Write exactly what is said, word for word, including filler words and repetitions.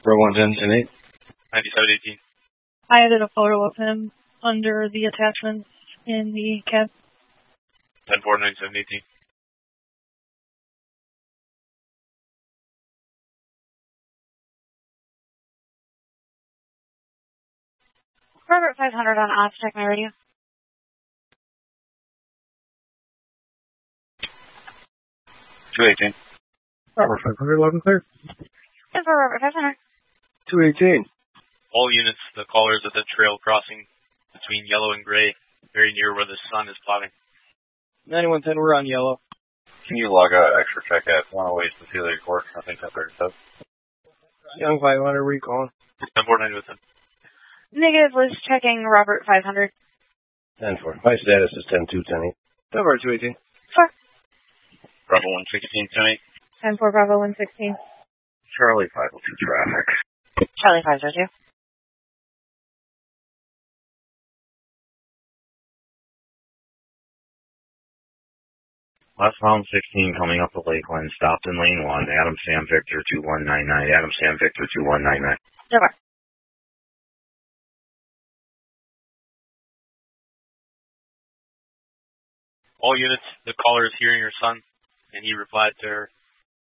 Row one ten, ten eight. ninety-seven eighteen. I added a photo of him under the attachments in the cab. ten four, ninety-seven eighteen. Robert five hundred on off, check my radio. two eighteen. Robert five hundred, eleven clear. ten four, Robert five hundred. two eighteen. All units, the callers at the trail crossing between yellow and gray, very near where the sun is plowing. ninety-one ten, we're on yellow. Can you log a extra check at one oh eight Cecilia Court? I think that's thirty-seven. Young five hundred, where you calling? ten four, ninety-one ten. Negative, Liz checking Robert five hundred. ten four. My status is ten two, ten eight. ten four, two eighteen. four. Bravo one sixteen, ten eight. ten four, Bravo one sixteen. Charlie five oh two traffic. Charlie five oh two. Westbound sixteen coming up to Lakeland, stopped in lane one, Adam Sam Victor two one nine nine, Adam Sam Victor two one nine nine. Over. All units, the caller is hearing your son, and he replied to her,